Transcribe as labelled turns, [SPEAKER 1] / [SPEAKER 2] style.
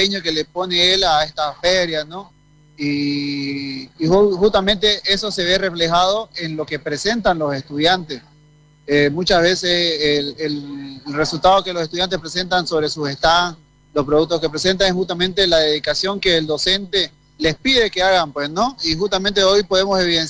[SPEAKER 1] empeño que le pone él a estas ferias, ¿no? Y justamente eso se ve reflejado en lo que presentan los estudiantes. Muchas veces el resultado que los estudiantes presentan sobre sus stands, los productos que presentan, es justamente la dedicación que el docente les pide que hagan, pues, ¿no? Y justamente hoy podemos evidenciar